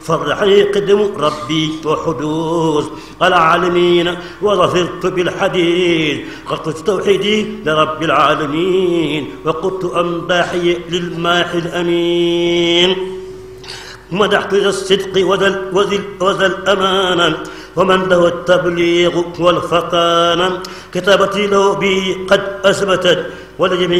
فرحني قدم ربي وحدوث العالمين وظفرت بالحديث قلت توحيدي لرب العالمين وقلت أنباحي للماحي الأمين مدحت ذا الصدق وذا الأمانة ومن له التبليغ والفطانة كتابتي له به قد أثبتت ولجميع